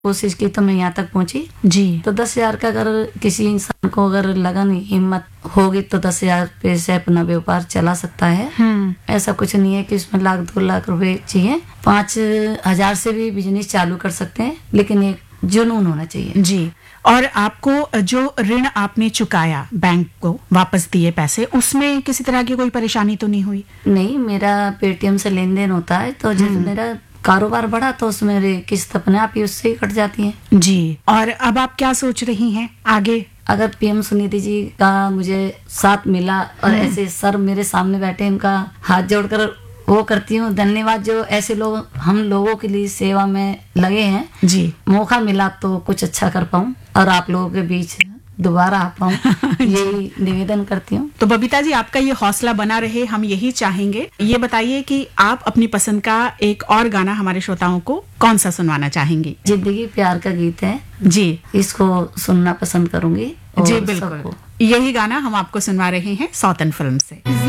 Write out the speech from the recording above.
कोशिश की तो मैं यहाँ तक पहुँची जी। तो 10,000 का अगर किसी इंसान को अगर लगन हिम्मत होगी तो 10,000 रुपये से अपना व्यापार चला सकता है। ऐसा कुछ नहीं है कि उसमें लाख 2 लाख रुपए चाहिए, 5,000 से भी बिजनेस चालू कर सकते हैं, लेकिन एक जुनून होना चाहिए। जी। और आपको जो ऋण आपने चुकाया, बैंक को वापस दिए पैसे, उसमें किसी तरह की कोई परेशानी तो नहीं हुई? नहीं, मेरा पेटीएम से लेन देन होता है, तो जब मेरा कारोबार बढ़ा तो उसमें मेरी किस्त अपने आप ही उससे ही कट जाती है। जी। और अब आप क्या सोच रही हैं आगे? अगर पीएम सुनीति जी का मुझे साथ मिला और ऐसे सर मेरे सामने बैठे, इनका हाथ जोड़कर वो करती हूँ धन्यवाद, जो ऐसे लोग हम लोगों के लिए सेवा में लगे हैं। जी। मौका मिला तो कुछ अच्छा कर पाऊँ और आप लोगों के बीच दोबारा आ पाऊँ, यही निवेदन करती हूँ। तो बबीता जी, आपका ये हौसला बना रहे, हम यही चाहेंगे। ये बताइए कि आप अपनी पसंद का एक और गाना हमारे श्रोताओं को कौन सा सुनवाना चाहेंगी? जिंदगी प्यार का गीत है जी, इसको सुनना पसंद करूंगी। जी बिल्कुल, यही गाना हम आपको सुनवा रहे हैं सौतन फिल्म से।